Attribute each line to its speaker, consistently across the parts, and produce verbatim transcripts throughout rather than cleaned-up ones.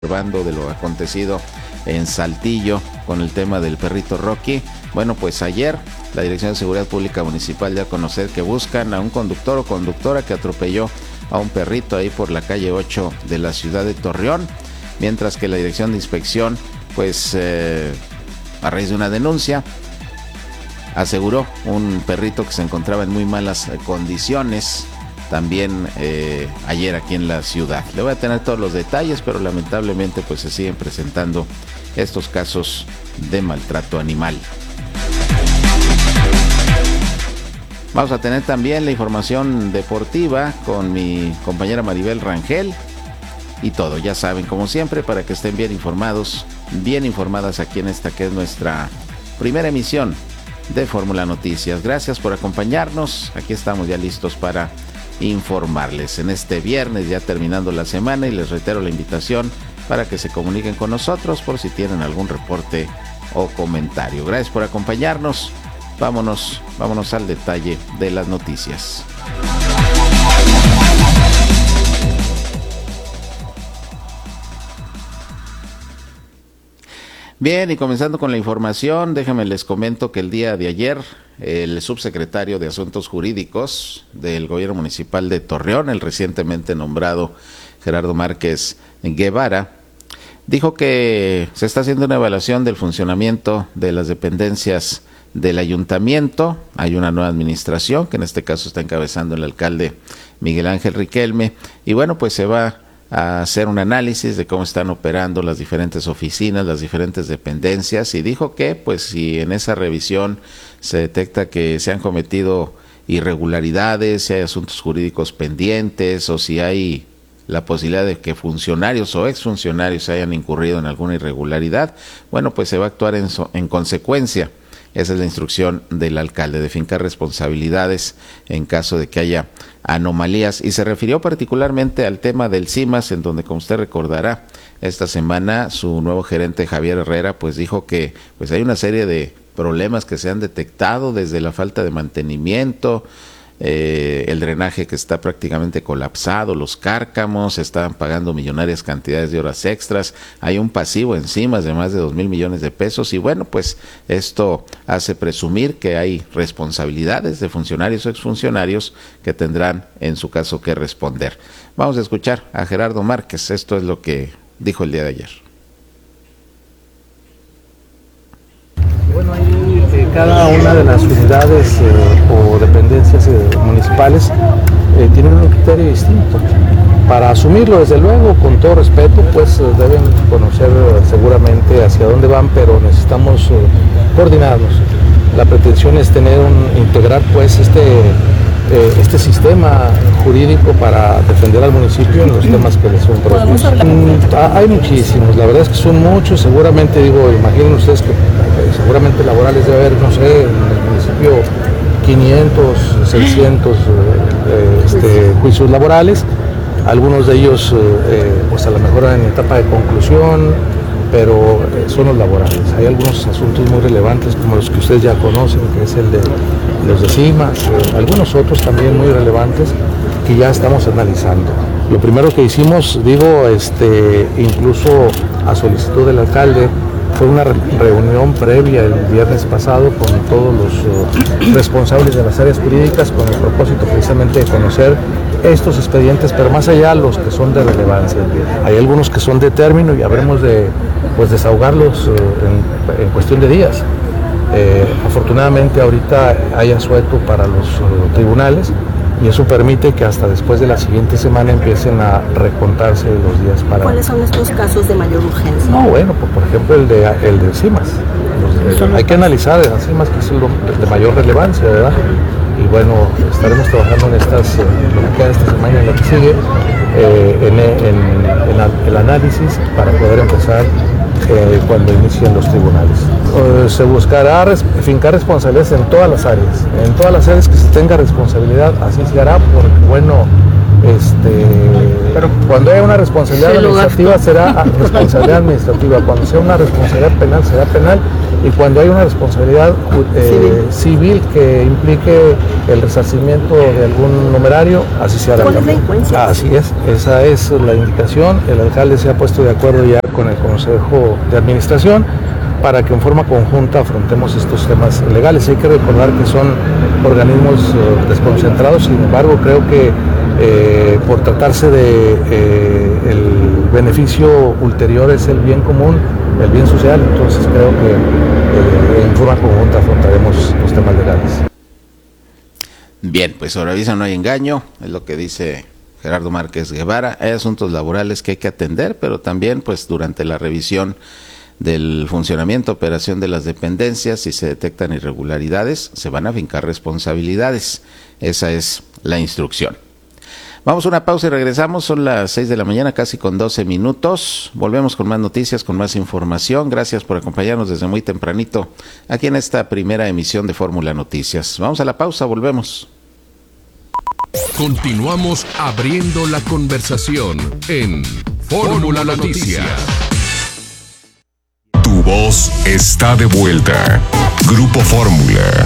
Speaker 1: observando de lo acontecido en Saltillo con el tema del perrito Rocky. Bueno, pues ayer la Dirección de Seguridad Pública Municipal dio a conocer que buscan a un conductor o conductora que atropelló a un perrito ahí por la calle ocho de la ciudad de Torreón, mientras que la Dirección de Inspección, pues eh, a raíz de una denuncia, aseguró un perrito que se encontraba en muy malas condiciones también eh, ayer aquí en la ciudad. Le voy a tener todos los detalles, pero lamentablemente pues se siguen presentando estos casos de maltrato animal. Vamos a tener también la información deportiva con mi compañera Maribel Rangel y todo, ya saben, como siempre, para que estén bien informados, bien informadas aquí en esta que es nuestra primera emisión de Fórmula Noticias. Gracias por acompañarnos, aquí estamos ya listos para informarles en este viernes, ya terminando la semana, y les reitero la invitación para que se comuniquen con nosotros por si tienen algún reporte o comentario. Gracias por acompañarnos. Vámonos, vámonos al detalle de las noticias. Bien, y comenzando con la información, déjenme les comento que el día de ayer el subsecretario de Asuntos Jurídicos del Gobierno Municipal de Torreón, el recientemente nombrado Gerardo Márquez Guevara, dijo que se está haciendo una evaluación del funcionamiento de las dependencias del ayuntamiento. Hay una nueva administración que en este caso está encabezando el alcalde Miguel Ángel Riquelme, y bueno, pues se va a hacer un análisis de cómo están operando las diferentes oficinas, las diferentes dependencias, y dijo que pues si en esa revisión se detecta que se han cometido irregularidades, si hay asuntos jurídicos pendientes o si hay la posibilidad de que funcionarios o exfuncionarios hayan incurrido en alguna irregularidad, bueno, pues se va a actuar en, so, en consecuencia. Esa es la instrucción del alcalde, de fincar responsabilidades en caso de que haya anomalías, y se refirió particularmente al tema del CIMAS, en donde, como usted recordará, esta semana su nuevo gerente Javier Herrera pues dijo que pues hay una serie de problemas que se han detectado, desde la falta de mantenimiento, eh, el drenaje que está prácticamente colapsado, los cárcamos, estaban pagando millonarias cantidades de horas extras, hay un pasivo encima de más de dos mil millones de pesos, y bueno, pues esto hace presumir que hay responsabilidades de funcionarios o exfuncionarios que tendrán en su caso que responder. Vamos a escuchar a Gerardo Márquez, esto es lo que dijo el día de ayer.
Speaker 2: Bueno, ahí eh, cada una de las unidades eh, o dependencias eh, municipales eh, tienen un criterio distinto. Para asumirlo, desde luego, con todo respeto, pues eh, deben conocer eh, seguramente hacia dónde van, pero necesitamos eh, coordinarnos. La pretensión es tener un, integrar pues este, eh, este sistema jurídico para defender al municipio en los temas que les son propios. Mm, hay muchísimos, la verdad es que son muchos, seguramente, digo, imaginen ustedes que seguramente laborales debe haber, no sé, en el municipio quinientos, seiscientos eh, este, juicios laborales, algunos de ellos eh, pues a lo mejor en etapa de conclusión, pero eh, son los laborales. Hay algunos asuntos muy relevantes como los que ustedes ya conocen, que es el de los de CIMAS, eh, algunos otros también muy relevantes que ya estamos analizando. Lo primero que hicimos, digo, este, incluso a solicitud del alcalde, fue una reunión previa el viernes pasado con todos los uh, responsables de las áreas jurídicas, con el propósito precisamente de conocer estos expedientes, pero más allá los que son de relevancia. Hay algunos que son de término y habremos de pues, desahogarlos uh, en, en cuestión de días. Eh, afortunadamente ahorita hay asueto para los uh, tribunales, y eso permite que hasta después de la siguiente semana empiecen a recontarse los días para...
Speaker 3: ¿Cuáles son estos casos de mayor urgencia?
Speaker 2: No, bueno, pues, por ejemplo el de el de CIMAS. Los, hay que analizar el CIMAS, que es el de mayor relevancia, ¿verdad? Y bueno, estaremos trabajando en estas, eh, lo que queda esta semana y en la que sigue, eh, en, en, en el análisis para poder empezar eh, cuando inicien los tribunales. Eh, se buscará res, fincar responsabilidades en todas las áreas, en todas las áreas que se tenga responsabilidad, así se hará, porque bueno, este, pero cuando haya una responsabilidad administrativa será responsabilidad administrativa, cuando sea una responsabilidad penal será penal, y cuando hay una responsabilidad eh, civil. civil que implique el resarcimiento de algún numerario, así se hará.
Speaker 3: ¿Cuál es la influencia?
Speaker 2: Así es, esa es la indicación. El alcalde se ha puesto de acuerdo ya con el Consejo de Administración para que en forma conjunta afrontemos estos temas legales. Hay que recordar que son organismos eh, desconcentrados, sin embargo creo que eh, por tratarse de eh, el beneficio ulterior es el bien común, el bien social, entonces creo que eh, en forma conjunta afrontaremos los temas legales.
Speaker 1: Bien, pues sobre aviso no hay engaño, es lo que dice Gerardo Márquez Guevara. Hay asuntos laborales que hay que atender, pero también pues durante la revisión del funcionamiento, operación de las dependencias, si se detectan irregularidades, se van a fincar responsabilidades. Esa es la instrucción. Vamos a una pausa y regresamos, son las seis de la mañana, casi con doce minutos. Volvemos con más noticias, con más información. Gracias por acompañarnos desde muy tempranito aquí en esta primera emisión de Fórmula Noticias. Vamos a la pausa, volvemos.
Speaker 4: Continuamos abriendo la conversación en Fórmula Noticias.
Speaker 5: Tu voz está de vuelta. Grupo Fórmula.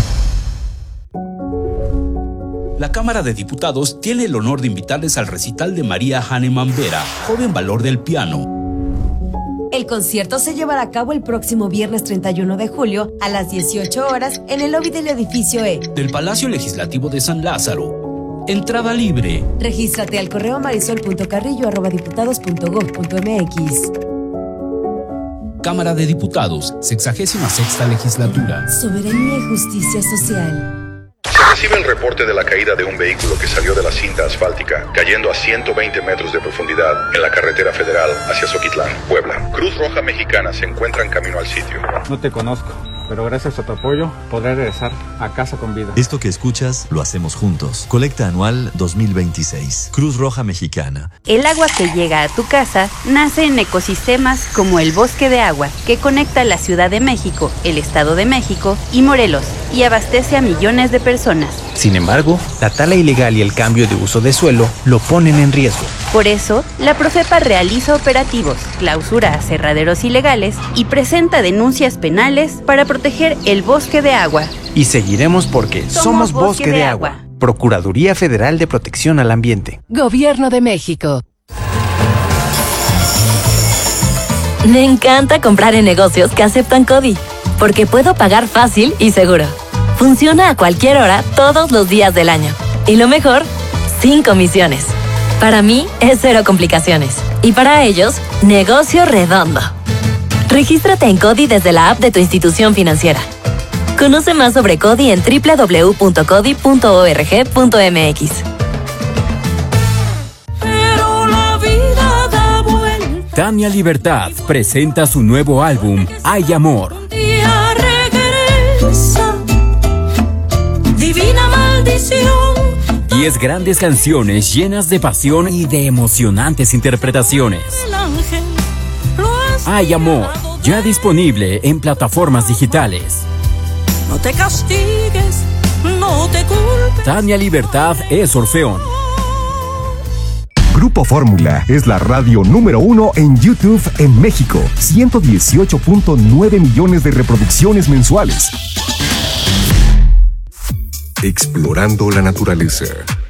Speaker 6: La Cámara de Diputados tiene el honor de invitarles al recital de María Hahnemann Vera, joven valor del piano.
Speaker 7: El concierto se llevará a cabo el próximo viernes treinta y uno de julio a las dieciocho horas en el lobby del edificio E
Speaker 6: del Palacio Legislativo de San Lázaro. Entrada libre.
Speaker 7: Regístrate al correo marisol punto carrillo arroba diputados punto gob punto mx.
Speaker 6: Cámara de Diputados, sexagésima sexta legislatura.
Speaker 7: Soberanía y justicia social.
Speaker 8: Se recibe el reporte de la caída de un vehículo que salió de la cinta asfáltica, cayendo a ciento veinte metros de profundidad en la carretera federal hacia Zoquitlán, Puebla. Cruz Roja Mexicana se encuentra en camino al sitio.
Speaker 9: No te conozco, pero gracias a tu apoyo podré regresar a casa con vida.
Speaker 10: Esto que escuchas lo hacemos juntos. Colecta anual dos mil veintiséis. Cruz Roja Mexicana.
Speaker 11: El agua que llega a tu casa nace en ecosistemas como el Bosque de Agua, que conecta la Ciudad de México, el Estado de México y Morelos, y abastece a millones de personas.
Speaker 12: Sin embargo, la tala ilegal y el cambio de uso de suelo lo ponen en riesgo.
Speaker 11: Por eso, la Profepa realiza operativos, clausura aserraderos ilegales y presenta denuncias penales para proteger el bosque de agua.
Speaker 12: Y seguiremos porque somos, somos Bosque, bosque de, de agua. agua. Procuraduría Federal de Protección al Ambiente.
Speaker 13: Gobierno de México.
Speaker 14: Me encanta comprar en negocios que aceptan CODI, porque puedo pagar fácil y seguro. Funciona a cualquier hora, todos los días del año. Y lo mejor, sin comisiones. Para mí, es cero complicaciones. Y para ellos, negocio redondo. Regístrate en CODI desde la app de tu institución financiera. Conoce más sobre CODI en doble u doble u doble u punto codi punto org punto mx.
Speaker 15: Tania Libertad presenta su nuevo álbum, Hay Amor.
Speaker 16: Divina maldición.
Speaker 15: Diez grandes canciones llenas de pasión y de emocionantes interpretaciones. Hay Amor, ya disponible en plataformas digitales.
Speaker 16: No te castigues, no te culpes.
Speaker 15: Tania Libertad es Orfeón.
Speaker 5: Grupo Fórmula es la radio número uno en YouTube en México. ciento dieciocho punto nueve millones de reproducciones mensuales. Explorando la naturaleza.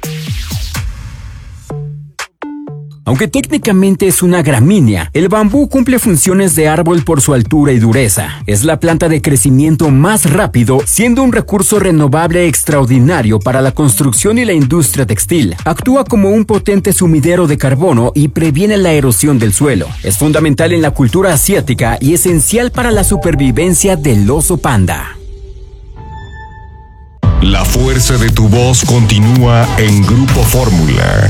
Speaker 15: Aunque técnicamente es una gramínea, el bambú cumple funciones de árbol por su altura y dureza. Es la planta de crecimiento más rápido, siendo un recurso renovable extraordinario para la construcción y la industria textil. Actúa como un potente sumidero de carbono y previene la erosión del suelo. Es fundamental en la cultura asiática y esencial para la supervivencia del oso panda.
Speaker 5: La fuerza de tu voz continúa en Grupo Fórmula.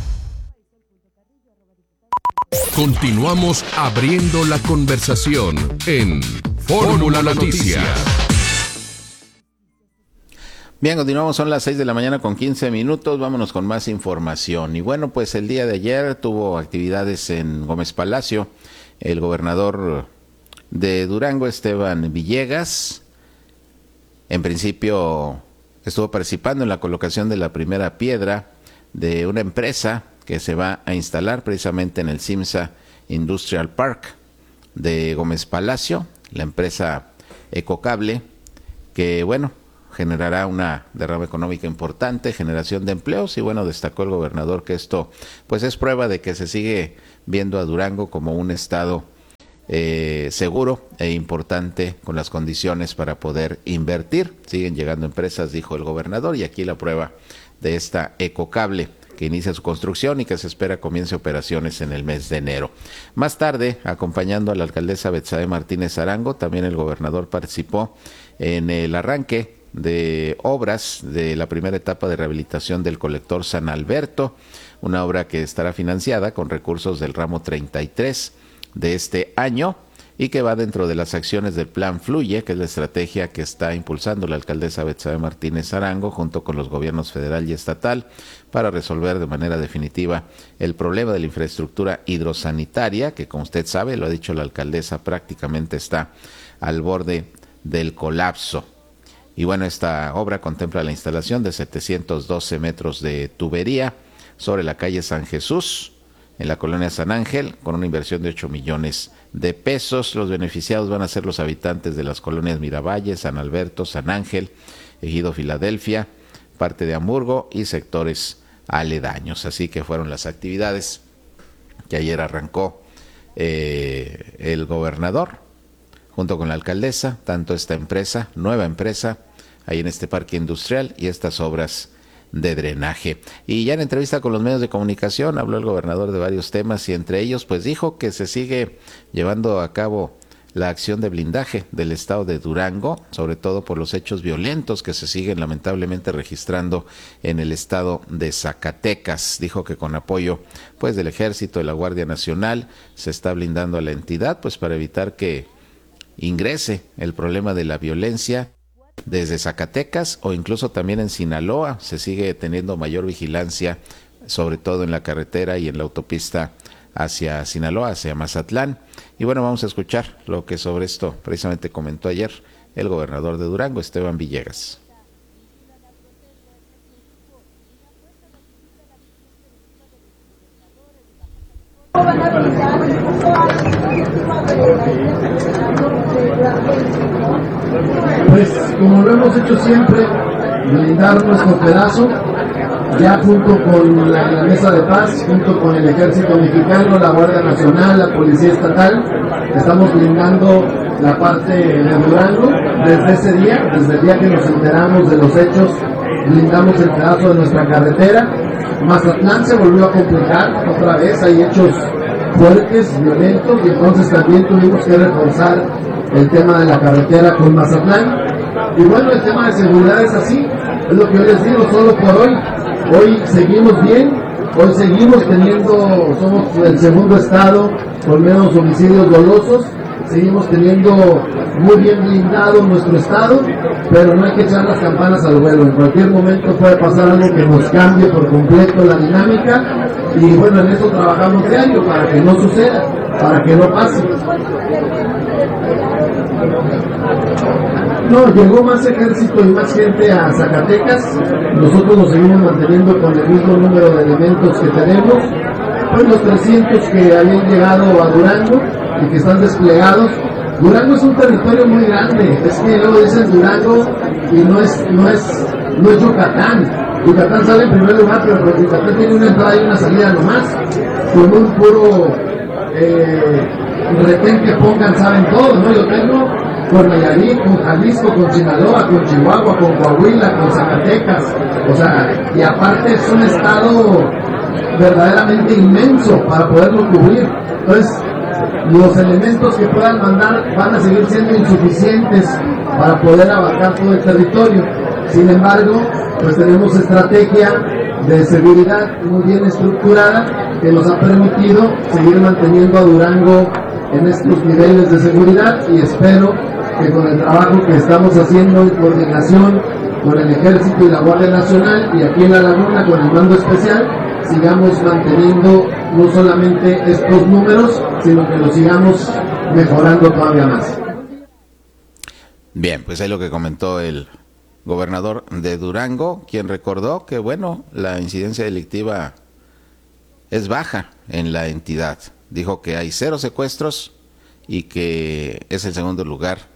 Speaker 4: Continuamos abriendo la conversación en Fórmula Noticias.
Speaker 1: Bien, continuamos, son las seis de la mañana con quince minutos, vámonos con más información. Y bueno, pues el día de ayer tuvo actividades en Gómez Palacio el gobernador de Durango, Esteban Villegas. En principio estuvo participando en la colocación de la primera piedra de una empresa que se va a instalar precisamente en el CIMSA Industrial Park de Gómez Palacio. La empresa Ecocable, que bueno, generará una derrama económica importante, generación de empleos, y bueno, destacó el gobernador que esto pues es prueba de que se sigue viendo a Durango como un estado eh, seguro e importante con las condiciones para poder invertir. Siguen llegando empresas, dijo el gobernador, y aquí la prueba de esta Ecocable, que inicia su construcción y que se espera comience operaciones en el mes de enero. Más tarde, acompañando a la alcaldesa Betsabe Martínez Arango, también el gobernador participó en el arranque de obras de la primera etapa de rehabilitación del colector San Alberto, una obra que estará financiada con recursos del ramo treinta y tres de este año y que va dentro de las acciones del Plan Fluye, que es la estrategia que está impulsando la alcaldesa Betsabe Martínez Arango junto con los gobiernos federal y estatal para resolver de manera definitiva el problema de la infraestructura hidrosanitaria, que como usted sabe, lo ha dicho la alcaldesa, prácticamente está al borde del colapso. Y bueno, esta obra contempla la instalación de setecientos doce metros de tubería sobre la calle San Jesús, en la colonia San Ángel, con una inversión de ocho millones de pesos. Los beneficiados van a ser los habitantes de las colonias Miravalle, San Alberto, San Ángel, Ejido Filadelfia, parte de Hamburgo y sectores aledaños. Así que fueron las actividades que ayer arrancó eh, el gobernador junto con la alcaldesa, tanto esta empresa, nueva empresa, ahí en este parque industrial, y estas obras de drenaje. Y ya en entrevista con los medios de comunicación habló el gobernador de varios temas, y entre ellos pues dijo que se sigue llevando a cabo la acción de blindaje del estado de Durango, sobre todo por los hechos violentos que se siguen lamentablemente registrando en el estado de Zacatecas. Dijo que con apoyo pues del Ejército, de la Guardia Nacional, se está blindando a la entidad pues para evitar que ingrese el problema de la violencia desde Zacatecas o incluso también en Sinaloa. Se sigue teniendo mayor vigilancia, sobre todo en la carretera y en la autopista hacia Sinaloa, hacia Mazatlán. Y bueno, vamos a escuchar lo que sobre esto precisamente comentó ayer el gobernador de Durango, Esteban Villegas.
Speaker 13: Pues como lo hemos hecho siempre, blindar nuestro pedazo, ya junto con la, la Mesa de Paz, junto con el Ejército Mexicano, la Guardia Nacional, la Policía Estatal, estamos blindando la parte de Durango. Desde ese día, desde el día que nos enteramos de los hechos, blindamos el pedazo de nuestra carretera. Mazatlán se volvió a complicar otra vez, hay hechos fuertes, violentos, y entonces también tuvimos que reforzar el tema de la carretera con Mazatlán. Y bueno, el tema de seguridad es así, es lo que yo les digo, solo por hoy. Hoy seguimos bien, hoy seguimos teniendo, somos el segundo estado con menos homicidios dolosos, seguimos teniendo muy bien blindado nuestro estado, pero no hay que echar las campanas al vuelo. En cualquier momento puede pasar algo que nos cambie por completo la dinámica, y bueno, en eso trabajamos diario para que no suceda, para que no pase. No, llegó más ejército y más gente a Zacatecas. Nosotros nos seguimos manteniendo con el mismo número de elementos que tenemos. Pues los trescientos que habían llegado a Durango y que están desplegados. Durango es un territorio muy grande. Es que luego dicen Durango y no es, no es, no es Yucatán. Yucatán sale en primer lugar, pero pues Yucatán tiene una entrada y una salida nomás. Con un puro eh, retén que pongan, saben todo, ¿no? Yo tengo con Nayarit, con Jalisco, con Sinaloa, con Chihuahua, con Coahuila, con Zacatecas, o sea, y aparte es un estado verdaderamente inmenso para poderlo cubrir. Entonces, los elementos que puedan mandar van a seguir siendo insuficientes para poder abarcar todo el territorio. Sin embargo, pues tenemos estrategia de seguridad muy bien estructurada que nos ha permitido seguir manteniendo a Durango en estos niveles de seguridad, y espero que con el trabajo que estamos haciendo en coordinación con el Ejército y la Guardia Nacional, y aquí en La Laguna con el mando especial, sigamos manteniendo no solamente estos números, sino que los sigamos mejorando todavía más.
Speaker 1: Bien, pues ahí lo que comentó el gobernador de Durango, quien recordó que, bueno, la incidencia delictiva es baja en la entidad. Dijo que hay cero secuestros y que es el segundo lugar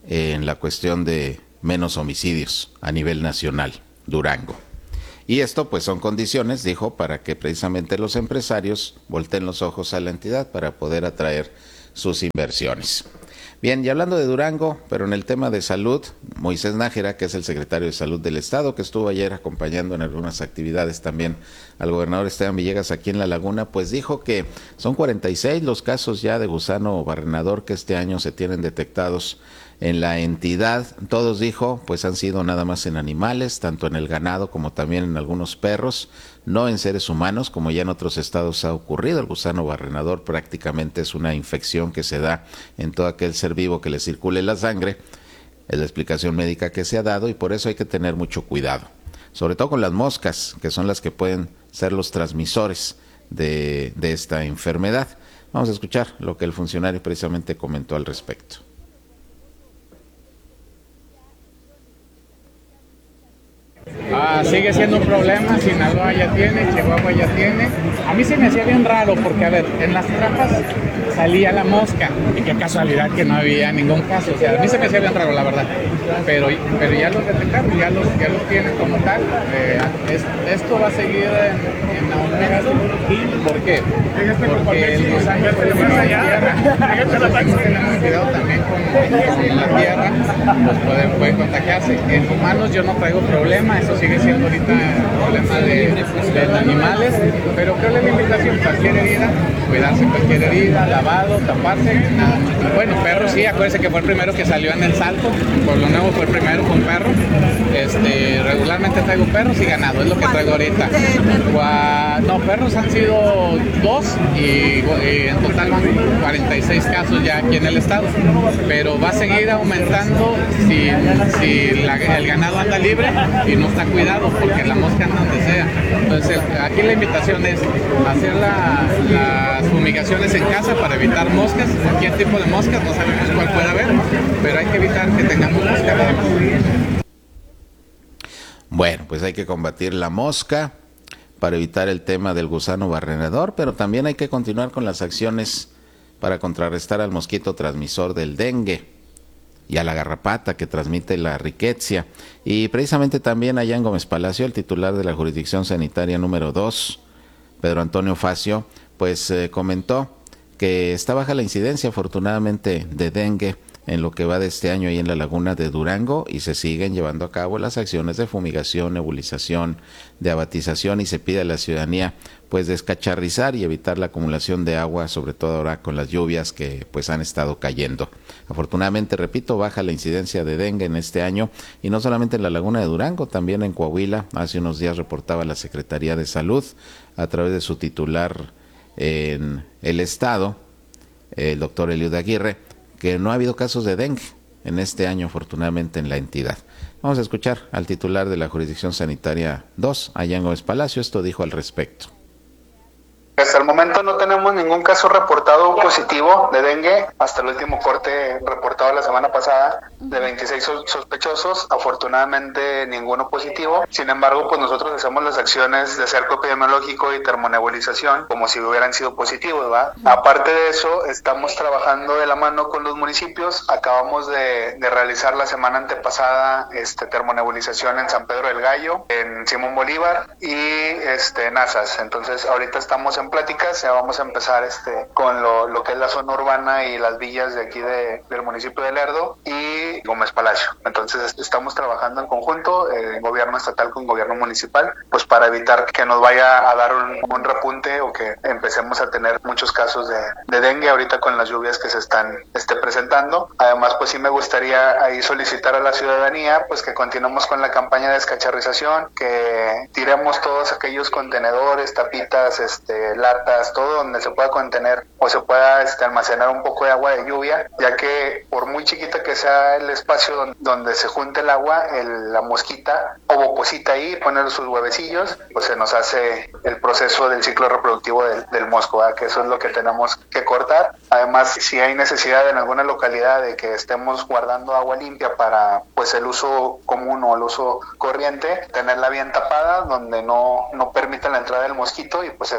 Speaker 1: en la cuestión de menos homicidios a nivel nacional, Durango. Y esto pues son condiciones, dijo, para que precisamente los empresarios volteen los ojos a la entidad para poder atraer sus inversiones. Bien, y hablando de Durango, pero en el tema de salud, Moisés Nájera, que es el secretario de Salud del Estado, que estuvo ayer acompañando en algunas actividades también al gobernador Esteban Villegas aquí en La Laguna, pues dijo que son cuarenta y seis los casos ya de gusano barrenador que este año se tienen detectados en la entidad. Todos, dijo, pues han sido nada más en animales, tanto en el ganado como también en algunos perros, no en seres humanos, como ya en otros estados ha ocurrido. El gusano barrenador prácticamente es una infección que se da en todo aquel ser vivo que le circule la sangre. Es la explicación médica que se ha dado y por eso hay que tener mucho cuidado, sobre todo con las moscas, que son las que pueden ser los transmisores de, de esta enfermedad. Vamos a escuchar lo que el funcionario precisamente comentó al respecto.
Speaker 17: Ah, sigue siendo un problema, Sinaloa ya tiene, Chihuahua ya tiene. A mí se me hacía bien raro porque, a ver, en las trampas salía la mosca, y qué casualidad que no había ningún caso. O sea, a mí se me hacía bien raro, la verdad. Pero, pero ya los detectaron, ya los, ya los tienen como tal. Eh, es, esto va a seguir en, en aumento. ¿Por qué? Porque el gusano puede venir a la tierra. Entonces tenemos cuidado también con, con la tierra, pues puede, puede contagiarse. En humanos yo no traigo problema, eso sigue siendo ahorita un problema de, de animales, pero creo que la invitación, cualquier herida, cuidarse cualquier herida, lavado, taparse, nada más. Bueno, perros sí, acuérdense que fue el primero que salió en el Salto, por lo nuevo fue el primero con perro. Este, regularmente traigo perros y ganado, es lo que traigo ahorita. No, perros han sido dos y, y en total van cuarenta y seis casos ya aquí en el estado, pero va a seguir aumentando si, si la, el ganado anda libre y no está cuidado, porque la mosca anda donde sea. Entonces aquí la invitación es hacer la, las fumigaciones en casa para evitar moscas, cualquier tipo de moscas, no sabemos cuál puede haber, pero hay que evitar que tengamos mosca.
Speaker 1: Bueno, pues hay que combatir la mosca para evitar el tema del gusano barrenador, pero también hay que continuar con las acciones para contrarrestar al mosquito transmisor del dengue y a la garrapata que transmite la riqueza. Y precisamente también allá en Gómez Palacio, el titular de la jurisdicción sanitaria número dos, Pedro Antonio Facio, pues eh, comentó que está baja la incidencia afortunadamente de dengue en lo que va de este año ahí en la laguna de Durango, y se siguen llevando a cabo las acciones de fumigación, nebulización, de abatización, y se pide a la ciudadanía pues descacharrizar y evitar la acumulación de agua, sobre todo ahora con las lluvias que pues han estado cayendo. Afortunadamente, repito, baja la incidencia de dengue en este año, y no solamente en la laguna de Durango, también en Coahuila. Hace unos días reportaba la Secretaría de Salud a través de su titular en el estado, el doctor Eliud Aguirre, que no ha habido casos de dengue en este año, afortunadamente, en la entidad. Vamos a escuchar al titular de la jurisdicción sanitaria dos, allá en Gómez Palacio. Esto dijo al respecto.
Speaker 18: Hasta el momento no tenemos ningún caso reportado positivo de dengue. Hasta el último corte reportado la semana pasada de veintiséis sospechosos, afortunadamente ninguno positivo. Sin embargo, pues nosotros hacemos las acciones de cerco epidemiológico y termonebulización como si hubieran sido positivos, ¿verdad? Aparte de eso, estamos trabajando de la mano con los municipios. Acabamos de, de realizar la semana antepasada este, termonebulización en San Pedro del Gallo, en Simón Bolívar y este, en Nazas. Entonces, ahorita estamos en pláticas, ya vamos a empezar este con lo, lo que es la zona urbana y las villas de aquí de, del municipio de Lerdo y Gómez Palacio. Entonces estamos trabajando en conjunto, el eh, gobierno estatal con gobierno municipal, pues para evitar que nos vaya a dar un, un repunte o que empecemos a tener muchos casos de, de dengue ahorita con las lluvias que se están este, presentando. Además, pues sí me gustaría ahí solicitar a la ciudadanía pues que continuemos con la campaña de descacharrización, que tiremos todos aquellos contenedores, tapitas, este latas, todo donde se pueda contener o se pueda este, almacenar un poco de agua de lluvia, ya que por muy chiquita que sea el espacio donde, donde se junte el agua, el, la mosquita o boposita ahí, poner sus huevecillos, pues se nos hace el proceso del ciclo reproductivo del, del mosco, ¿verdad? Que eso es lo que tenemos que cortar. Además, si hay necesidad en alguna localidad de que estemos guardando agua limpia para pues el uso común o el uso corriente, tenerla bien tapada, donde no, no permita la entrada del mosquito, y pues esa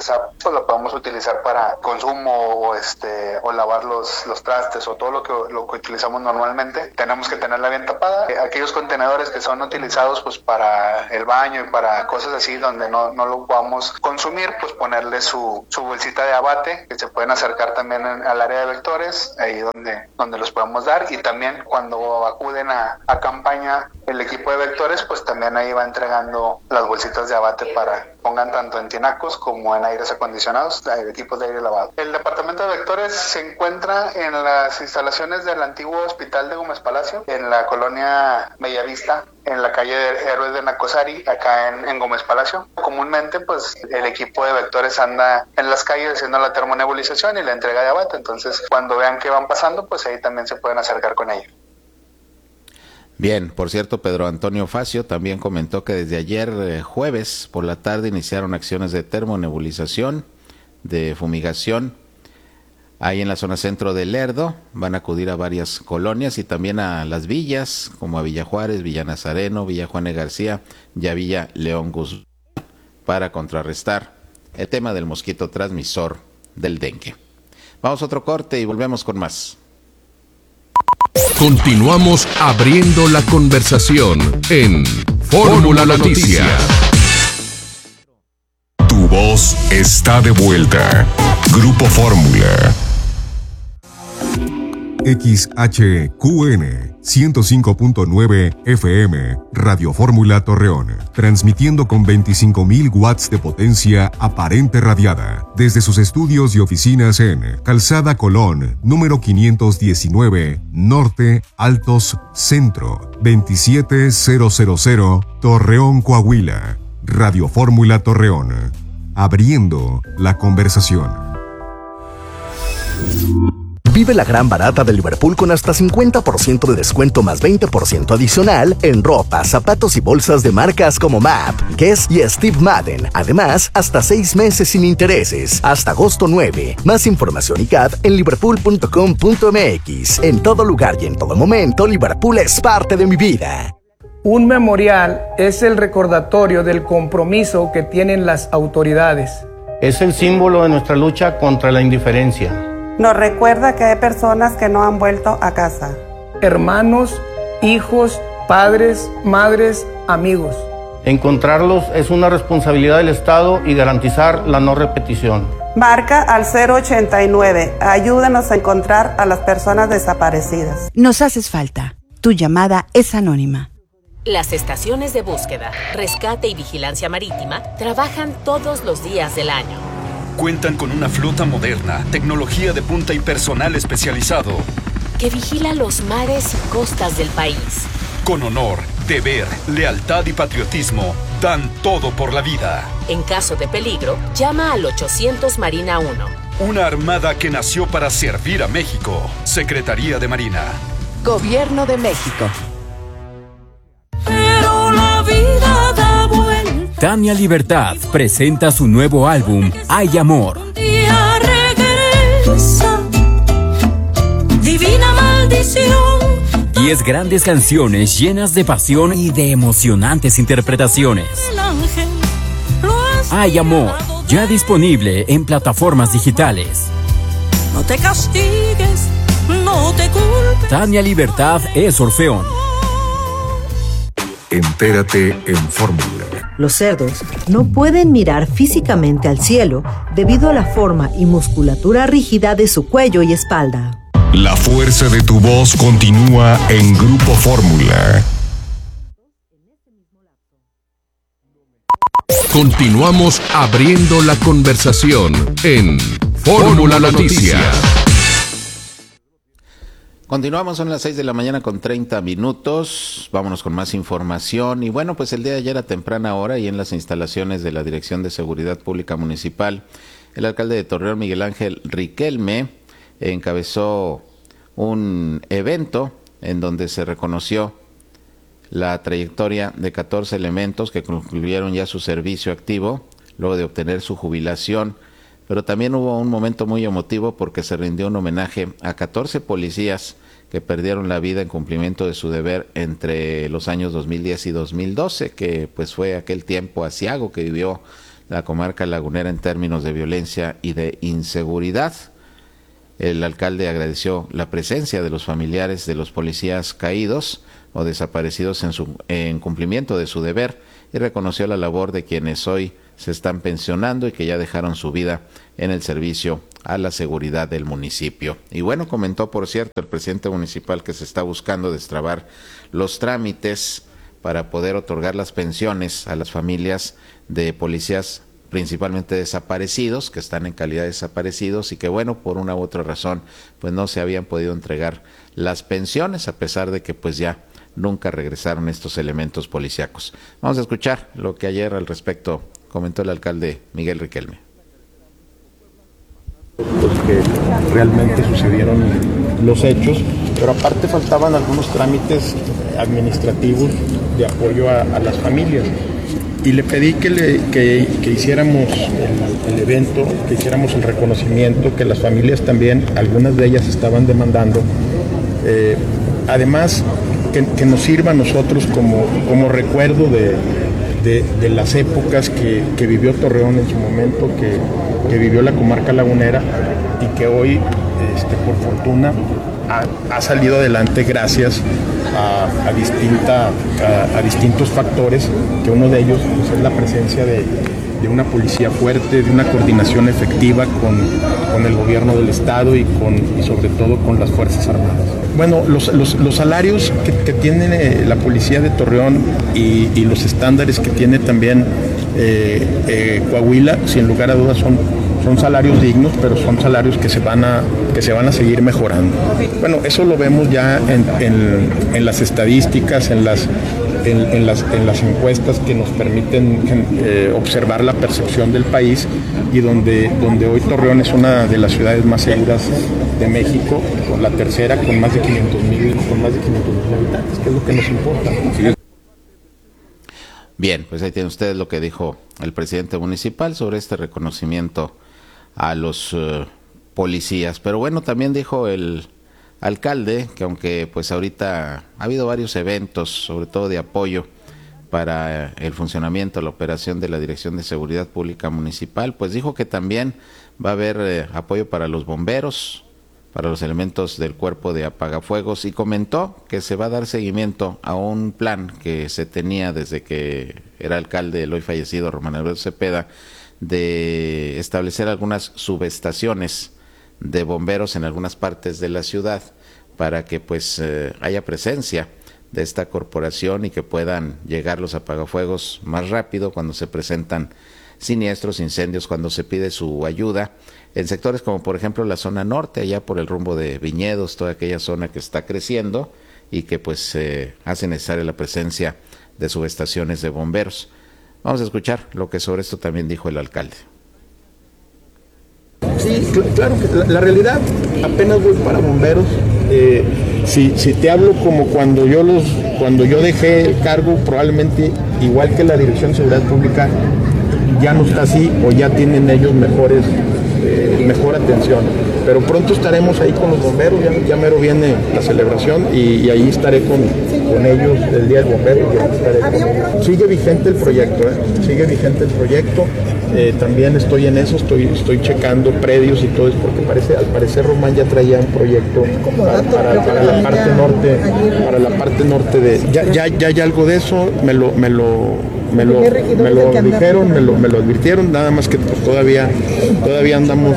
Speaker 18: pues la podemos utilizar para consumo o este o lavar los, los trastes o todo lo que lo que utilizamos normalmente. Tenemos que tenerla bien tapada. Aquellos contenedores que son utilizados pues para el baño y para cosas así donde no, no lo podamos consumir, pues ponerle su, su bolsita de abate, que se pueden acercar también en, al área de vectores, ahí donde, donde los podemos dar. Y también cuando acuden a, a campaña el equipo de vectores, pues también ahí va entregando las bolsitas de abate para pongan tanto en tinacos como en aires acondicionados, equipos de aire lavado. El departamento de vectores se encuentra en las instalaciones del antiguo hospital de Gómez Palacio, en la colonia Bellavista, en la calle Héroes de Nacosari, acá en, en Gómez Palacio. Comúnmente, pues, el equipo de vectores anda en las calles haciendo la termonebulización y la entrega de abate. Entonces, cuando vean que van pasando, pues ahí también se pueden acercar con ellos.
Speaker 1: Bien, por cierto, Pedro Antonio Facio también comentó que desde ayer eh, jueves por la tarde iniciaron acciones de termonebulización, de fumigación. Ahí en la zona centro de Lerdo van a acudir a varias colonias y también a las villas, como a Villa Juárez, Villa Nazareno, Villa Juane García y a Villa León Guzmán, para contrarrestar el tema del mosquito transmisor del dengue. Vamos a otro corte y volvemos con más.
Speaker 4: Continuamos abriendo la conversación en Fórmula Noticias.
Speaker 5: Tu voz está de vuelta. Grupo Fórmula. X H Q N ciento cinco punto nueve F M, Radio Fórmula Torreón, transmitiendo con veinticinco mil watts de potencia aparente radiada, desde sus estudios y oficinas en Calzada Colón, número quinientos diecinueve, Norte, Altos, Centro, veintisiete mil, Torreón, Coahuila. Radio Fórmula Torreón, abriendo la conversación.
Speaker 19: Vive la gran barata de Liverpool con hasta cincuenta por ciento de descuento más veinte por ciento adicional en ropa, zapatos y bolsas de marcas como Map, Guess y Steve Madden. Además, hasta seis meses sin intereses, hasta agosto nueve. Más información y C A D en liverpool punto com punto m x. En todo lugar y en todo momento, Liverpool es parte de mi vida.
Speaker 20: Un memorial es el recordatorio del compromiso que tienen las autoridades.
Speaker 21: Es el símbolo de nuestra lucha contra la indiferencia.
Speaker 22: Nos recuerda que hay personas que no han vuelto a casa.
Speaker 20: Hermanos, hijos, padres, madres, amigos.
Speaker 21: Encontrarlos es una responsabilidad del Estado y garantizar la no repetición.
Speaker 22: Marca al cero ochenta y nueve. Ayúdanos a encontrar a las personas desaparecidas.
Speaker 23: Nos haces falta. Tu llamada es anónima.
Speaker 24: Las estaciones de búsqueda, rescate y vigilancia marítima trabajan todos los días del año.
Speaker 25: Cuentan con una flota moderna, tecnología de punta y personal especializado
Speaker 24: que vigila los mares y costas del país.
Speaker 25: Con honor, deber, lealtad y patriotismo, dan todo por la vida.
Speaker 24: En caso de peligro, llama al ochocientos Marina uno.
Speaker 25: Una armada que nació para servir a México. Secretaría de Marina.
Speaker 23: Gobierno de México.
Speaker 16: Pero la vida da vuelta.
Speaker 15: Tania Libertad presenta su nuevo álbum, Hay Amor.
Speaker 16: Un día regresa, divina maldición.
Speaker 15: Diez grandes canciones llenas de pasión y de emocionantes interpretaciones.
Speaker 16: El ángel lo has
Speaker 15: Hay Amor, ya disponible en plataformas digitales.
Speaker 16: No te castigues, no te culpes.
Speaker 15: Tania Libertad es Orfeón.
Speaker 5: Entérate en Fórmula.
Speaker 26: Los cerdos no pueden mirar físicamente al cielo debido a la forma y musculatura rígida de su cuello y espalda.
Speaker 5: La fuerza de tu voz continúa en Grupo Fórmula.
Speaker 4: Continuamos abriendo la conversación en Fórmula Noticias.
Speaker 1: Continuamos, son las seis de la mañana con treinta minutos, vámonos con más información. Y bueno, pues el día de ayer a temprana hora y en las instalaciones de la Dirección de Seguridad Pública Municipal, el alcalde de Torreón, Miguel Ángel Riquelme, encabezó un evento en donde se reconoció la trayectoria de catorce elementos que concluyeron ya su servicio activo, luego de obtener su jubilación. Pero también hubo un momento muy emotivo porque se rindió un homenaje a catorce policías que perdieron la vida en cumplimiento de su deber entre los años dos mil diez y dos mil doce, que pues fue aquel tiempo aciago que vivió la comarca lagunera en términos de violencia y de inseguridad. El alcalde agradeció la presencia de los familiares de los policías caídos o desaparecidos en, su, en cumplimiento de su deber y reconoció la labor de quienes hoy se están pensionando y que ya dejaron su vida en el servicio a la seguridad del municipio. Y bueno, comentó, por cierto, el presidente municipal que se está buscando destrabar los trámites para poder otorgar las pensiones a las familias de policías principalmente desaparecidos, que están en calidad de desaparecidos y que, bueno, por una u otra razón, pues no se habían podido entregar las pensiones, a pesar de que pues ya nunca regresaron estos elementos policíacos. Vamos a escuchar lo que ayer al respecto comentó el alcalde Miguel Riquelme.
Speaker 2: Pues que realmente sucedieron los hechos, pero aparte faltaban algunos trámites administrativos de apoyo a, a las familias. Y le pedí que, le, que, que hiciéramos el, el evento, que hiciéramos el reconocimiento, que las familias también, algunas de ellas estaban demandando. Eh, además, que, que nos sirva a nosotros como, como recuerdo de, de, de las épocas que, que vivió Torreón en su momento, que, que vivió la comarca lagunera y que hoy, este, por fortuna, ha, ha salido adelante gracias a, a, distinta, a, a distintos factores, que uno de ellos pues, es la presencia de, de una policía fuerte, de una coordinación efectiva con, con el gobierno del estado y, con, y sobre todo con las Fuerzas Armadas. Bueno, los, los, los salarios que, que tiene la policía de Torreón y, y los estándares que tiene también eh, eh, Coahuila, sin lugar a dudas son Son salarios dignos, pero son salarios que se van a, que se van a seguir mejorando. Bueno, eso lo vemos ya en, en, en las estadísticas, en las, en, en, las, en las encuestas que nos permiten eh, observar la percepción del país y donde, donde hoy Torreón es una de las ciudades más seguras de México, con la tercera con más de quinientos mil con más de quinientos mil habitantes, que es lo que nos importa. Sí.
Speaker 1: Bien, pues ahí tiene usted lo que dijo el presidente municipal sobre este reconocimiento a los uh, policías. Pero bueno, también dijo el alcalde que aunque pues ahorita ha habido varios eventos, sobre todo de apoyo para el funcionamiento, la operación de la Dirección de Seguridad Pública Municipal, pues dijo que también va a haber eh, apoyo para los bomberos, para los elementos del cuerpo de apagafuegos, y comentó que se va a dar seguimiento a un plan que se tenía desde que era alcalde el hoy fallecido Román Alberto Cepeda, de establecer algunas subestaciones de bomberos en algunas partes de la ciudad para que pues eh, haya presencia de esta corporación y que puedan llegar los apagafuegos más rápido cuando se presentan siniestros, incendios, cuando se pide su ayuda en sectores como por ejemplo la zona norte, allá por el rumbo de Viñedos, toda aquella zona que está creciendo y que pues eh, hace necesaria la presencia de subestaciones de bomberos. Vamos a escuchar lo que sobre esto también dijo el alcalde.
Speaker 2: Sí, claro que la, la realidad, apenas voy para bomberos. Eh, si, si te hablo como cuando yo los, cuando yo dejé el cargo, probablemente igual que la Dirección de Seguridad Pública ya no está así o ya tienen ellos mejores, eh, mejor atención. Pero pronto estaremos ahí con los bomberos, ya, ya mero viene la celebración y, y ahí estaré con, con ellos el día del bombero. Y ahí estaré con ellos. Sigue vigente el proyecto, ¿eh? sigue vigente el proyecto. Eh, también estoy en eso, estoy, estoy checando predios y todo eso, porque parece, al parecer Román ya traía un proyecto para, para, para la parte norte, para la parte norte de. Ya, ya, ya hay algo de eso, me lo, me lo, me lo, me lo dijeron, me lo, me lo advirtieron, nada más que pues, todavía, todavía andamos.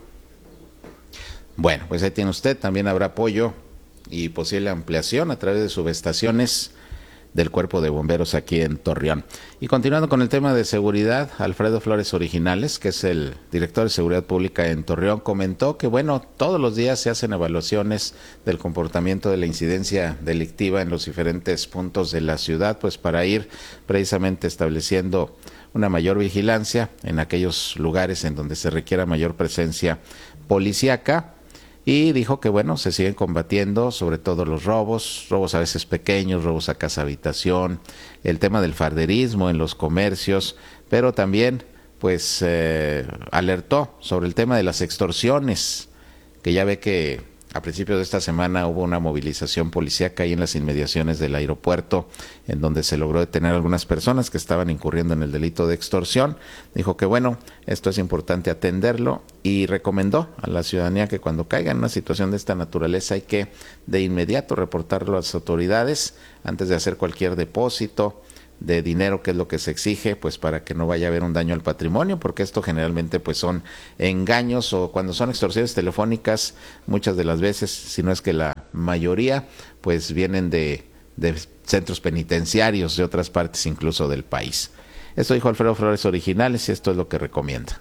Speaker 1: Bueno, pues ahí tiene usted, también habrá apoyo y posible ampliación a través de subestaciones del Cuerpo de Bomberos aquí en Torreón. Y continuando con el tema de seguridad, Alfredo Flores Originales, que es el director de Seguridad Pública en Torreón, comentó que, bueno, todos los días se hacen evaluaciones del comportamiento de la incidencia delictiva en los diferentes puntos de la ciudad, pues para ir precisamente estableciendo una mayor vigilancia en aquellos lugares en donde se requiera mayor presencia policíaca. Y dijo que, bueno, se siguen combatiendo sobre todo los robos, robos a veces pequeños, robos a casa habitación, el tema del farderismo en los comercios, pero también, pues, eh, alertó sobre el tema de las extorsiones, que ya ve que a principios de esta semana hubo una movilización policíaca ahí en las inmediaciones del aeropuerto, en donde se logró detener a algunas personas que estaban incurriendo en el delito de extorsión. Dijo que bueno, esto es importante atenderlo y recomendó a la ciudadanía que cuando caiga en una situación de esta naturaleza hay que de inmediato reportarlo a las autoridades antes de hacer cualquier depósito de dinero, que es lo que se exige, pues para que no vaya a haber un daño al patrimonio, porque esto generalmente pues son engaños, o cuando son extorsiones telefónicas, muchas de las veces, si no es que la mayoría, pues vienen de, de centros penitenciarios de otras partes incluso del país. Esto dijo Alfredo Flores Originales y esto es lo que recomienda.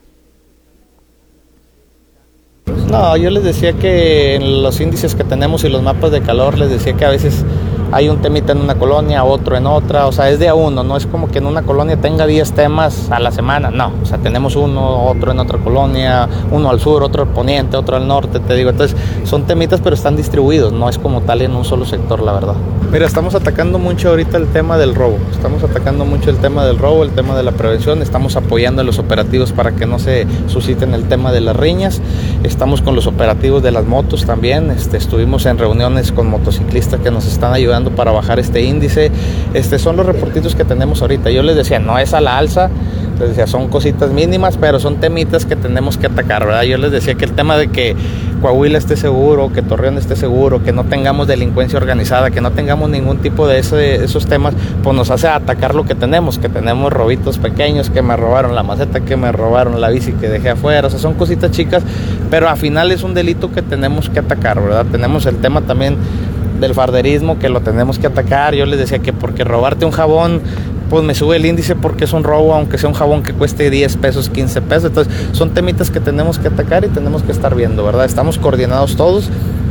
Speaker 3: No, yo les decía que en los índices que tenemos y los mapas de calor, les decía que a veces hay un temita en una colonia, otro en otra, o sea, es de a uno, no es como que en una colonia tenga diez temas a la semana, no, o sea, tenemos uno, otro en otra colonia, uno al sur, otro al poniente, otro al norte, te digo, entonces son temitas pero están distribuidos, no es como tal en un solo sector, la verdad. Mira, estamos atacando mucho ahorita el tema del robo, estamos atacando mucho el tema del robo, el tema de la prevención, estamos apoyando a los operativos para que no se susciten el tema de las riñas, estamos con los operativos de las motos también, este, estuvimos en reuniones con motociclistas que nos están ayudando para bajar este índice. Este son los reportitos que tenemos ahorita. Yo les decía, no es a la alza, les decía, son cositas mínimas, pero son temitas que tenemos que atacar, ¿verdad? Yo les decía que el tema de que Coahuila esté seguro, que Torreón esté seguro, que no tengamos delincuencia organizada, que no tengamos ningún tipo de ese, esos temas, pues nos hace atacar lo que tenemos, que tenemos robitos pequeños, que me robaron la maceta, que me robaron la bici que dejé afuera, o sea, son cositas chicas, pero al final es un delito que tenemos que atacar, ¿verdad? Tenemos el tema también del farderismo, que lo tenemos que atacar. Yo les decía que porque robarte un jabón pues me sube el índice porque es un robo, aunque sea un jabón que cueste diez pesos, quince pesos. Entonces son temitas que tenemos que atacar y tenemos que estar viendo, ¿verdad? Estamos coordinados todos,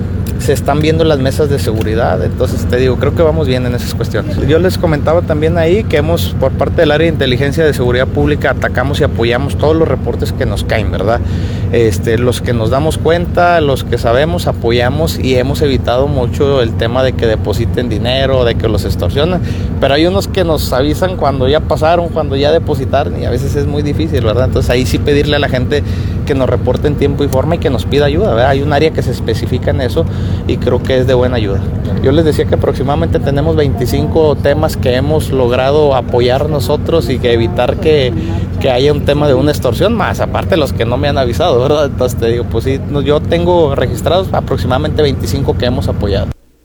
Speaker 3: se están viendo las mesas de seguridad, entonces te digo, creo que vamos bien en esas cuestiones. Yo les comentaba también ahí que hemos, por parte del área de inteligencia de seguridad pública, atacamos y apoyamos todos los reportes que nos caen, ¿verdad? Este, los que nos damos cuenta, los que sabemos, apoyamos y hemos evitado mucho el tema de que depositen dinero, de que los extorsionan, pero hay unos que nos avisan cuando ya pasaron, cuando ya depositaron y a veces es muy difícil, ¿verdad? Entonces ahí sí pedirle a la gente que nos reporte en tiempo y forma y que nos pida ayuda, ¿verdad? Hay un área que se especifica en eso y creo que es de buena ayuda. Yo les decía que aproximadamente tenemos veinticinco temas que hemos logrado apoyar nosotros y que evitar que, que haya un tema de una extorsión, más aparte los que no me han avisado, ¿verdad? Entonces te digo, pues sí, yo tengo registrados aproximadamente veinticinco que hemos apoyado.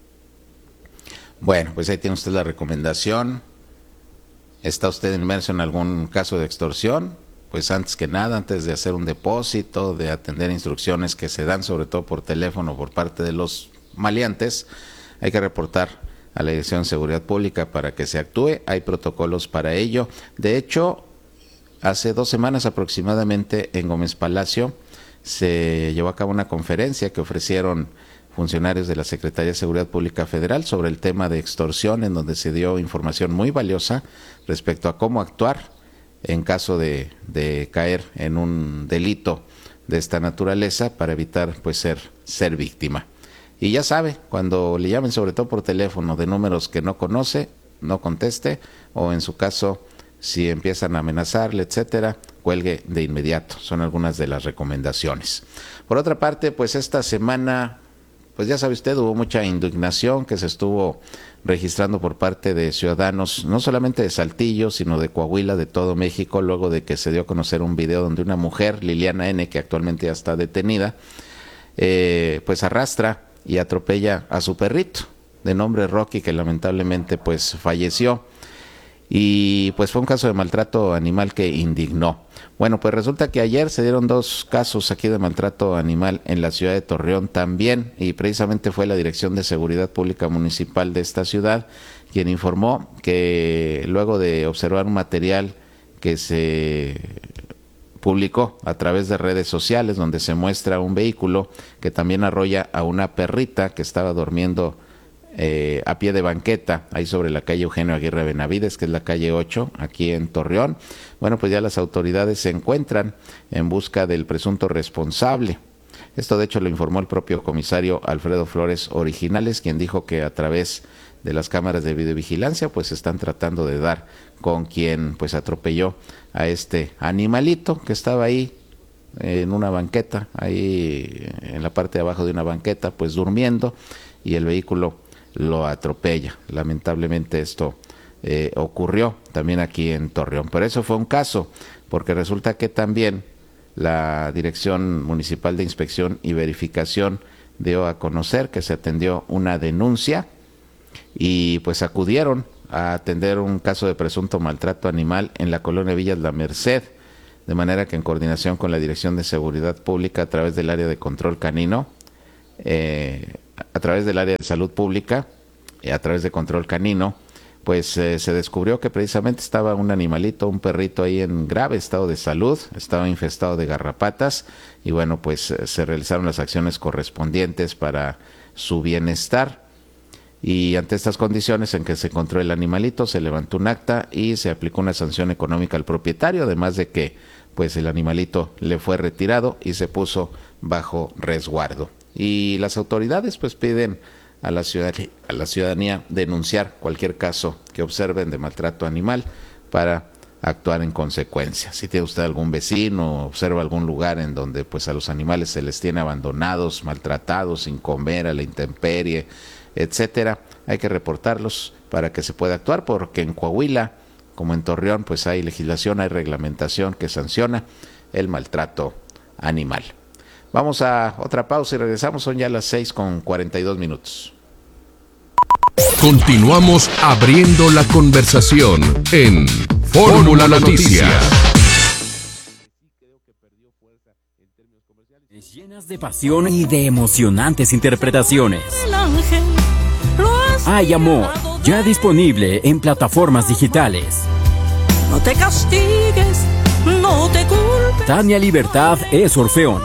Speaker 1: Bueno, pues ahí tiene usted la recomendación. ¿Está usted inmerso en algún caso de extorsión? Pues antes que nada, antes de hacer un depósito, de atender instrucciones que se dan sobre todo por teléfono por parte de los maleantes, hay que reportar a la Dirección de Seguridad Pública para que se actúe. Hay protocolos para ello. De hecho, hace dos semanas aproximadamente en Gómez Palacio se llevó a cabo una conferencia que ofrecieron funcionarios de la Secretaría de Seguridad Pública Federal sobre el tema de extorsión, en donde se dio información muy valiosa respecto a cómo actuar en caso de, de caer en un delito de esta naturaleza para evitar pues ser, ser víctima. Y ya sabe, cuando le llamen sobre todo por teléfono de números que no conoce, no conteste, o en su caso, si empiezan a amenazarle, etcétera, cuelgue de inmediato. Son algunas de las recomendaciones. Por otra parte, pues esta semana, pues ya sabe usted, hubo mucha indignación que se estuvo registrando por parte de ciudadanos, no solamente de Saltillo, sino de Coahuila, de todo México, luego de que se dio a conocer un video donde una mujer, Liliana N., que actualmente ya está detenida, eh, pues arrastra y atropella a su perrito, de nombre Rocky, que lamentablemente pues falleció. Y pues fue un caso de maltrato animal que indignó. Bueno, pues resulta que ayer se dieron dos casos aquí de maltrato animal en la ciudad de Torreón también, y precisamente fue la Dirección de Seguridad Pública Municipal de esta ciudad quien informó que luego de observar un material que se publicó a través de redes sociales donde se muestra un vehículo que también arrolla a una perrita que estaba durmiendo Eh, a pie de banqueta, ahí sobre la calle Eugenio Aguirre Benavides, que es la calle ocho, aquí en Torreón. Bueno, pues ya las autoridades se encuentran en busca del presunto responsable. Esto de hecho lo informó el propio comisario Alfredo Flores Originales, quien dijo que a través de las cámaras de videovigilancia pues están tratando de dar con quien pues atropelló a este animalito que estaba ahí en una banqueta, ahí en la parte de abajo de una banqueta, pues durmiendo, y el vehículo lo atropella. Lamentablemente esto eh, ocurrió también aquí en Torreón, pero eso fue un caso, porque resulta que también la Dirección Municipal de Inspección y Verificación dio a conocer que se atendió una denuncia y pues acudieron a atender un caso de presunto maltrato animal en la colonia Villas La Merced, de manera que en coordinación con la Dirección de Seguridad Pública a través del área de control canino, eh, a través del área de salud pública, eh, a través de control canino, pues eh, se descubrió que precisamente estaba un animalito, un perrito ahí en grave estado de salud, estaba infestado de garrapatas, y bueno, pues eh, se realizaron las acciones correspondientes para su bienestar. Y ante estas condiciones en que se encontró el animalito, se levantó un acta y se aplicó una sanción económica al propietario, además de que pues el animalito le fue retirado y se puso bajo resguardo. Y las autoridades pues piden a la ciudadanía, a la ciudadanía denunciar cualquier caso que observen de maltrato animal para actuar en consecuencia. Si tiene usted algún vecino, observa algún lugar en donde pues a los animales se les tiene abandonados, maltratados, sin comer, a la intemperie, etcétera, hay que reportarlos para que se pueda actuar, porque en Coahuila, como en Torreón, pues hay legislación, hay reglamentación que sanciona el maltrato animal. Vamos a otra pausa y regresamos, son ya las seis con cuarenta y dos minutos.
Speaker 4: Continuamos abriendo la conversación en Fórmula Noticias.
Speaker 15: Llenas de pasión y de emocionantes interpretaciones. Hay amor, ya disponible en plataformas digitales.
Speaker 16: No te castigues, no te culpes.
Speaker 15: Tania Libertad es Orfeón.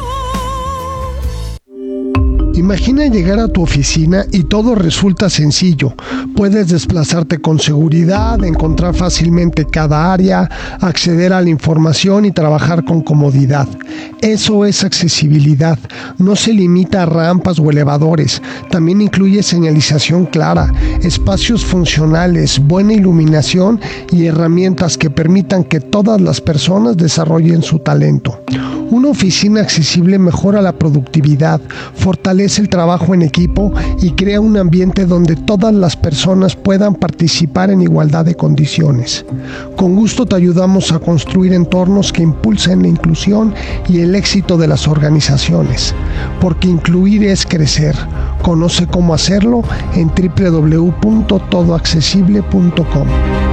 Speaker 6: Imagina llegar a tu oficina y todo resulta sencillo. Puedes desplazarte con seguridad, encontrar fácilmente cada área, acceder a la información y trabajar con comodidad. Eso es accesibilidad. No se limita a rampas o elevadores. También incluye señalización clara, espacios funcionales, buena iluminación y herramientas que permitan que todas las personas desarrollen su talento. Una oficina accesible mejora la productividad, fortalece el trabajo en equipo y crea un ambiente donde todas las personas puedan participar en igualdad de condiciones. Con gusto te ayudamos a construir entornos que impulsen la inclusión y el éxito de las organizaciones, porque incluir es crecer. Conoce cómo hacerlo en doble u doble u doble u punto todo accesible punto com.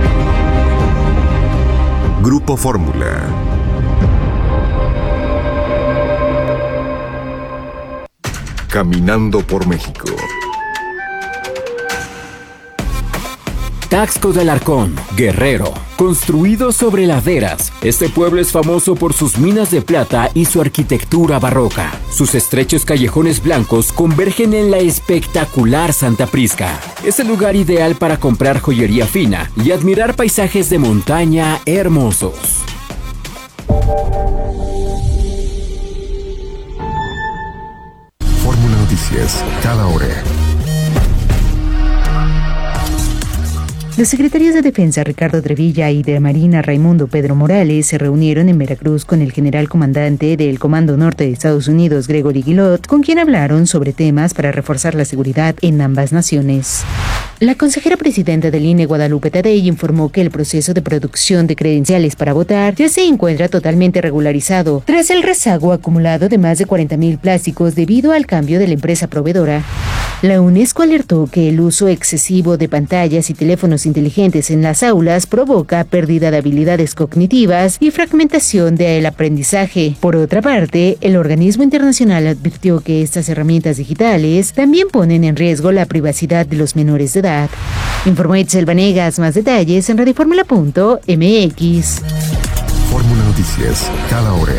Speaker 5: Grupo Fórmula. Caminando por México.
Speaker 15: Taxco de Alarcón, Guerrero. Construido sobre laderas, este pueblo es famoso por sus minas de plata y su arquitectura barroca. Sus estrechos callejones blancos convergen en la espectacular Santa Prisca. Es el lugar ideal para comprar joyería fina y admirar paisajes de montaña hermosos.
Speaker 5: Fórmula Noticias, cada hora.
Speaker 7: Los secretarios de Defensa Ricardo Trevilla y de Marina Raimundo Pedro Morales se reunieron en Veracruz con el general comandante del Comando Norte de Estados Unidos, Gregory Guilot, con quien hablaron sobre temas para reforzar la seguridad en ambas naciones. La consejera presidenta del I N E, Guadalupe Tadei, informó que el proceso de producción de credenciales para votar ya se encuentra totalmente regularizado, tras el rezago acumulado de más de cuarenta mil plásticos debido al cambio de la empresa proveedora. La UNESCO alertó que el uso excesivo de pantallas y teléfonos inteligentes en las aulas provoca pérdida de habilidades cognitivas y fragmentación del aprendizaje. Por otra parte, el organismo internacional advirtió que estas herramientas digitales también ponen en riesgo la privacidad de los menores de edad. Informó Itzel Vanegas. Más detalles en radioformula punto m x.
Speaker 5: Fórmula Noticias, cada hora.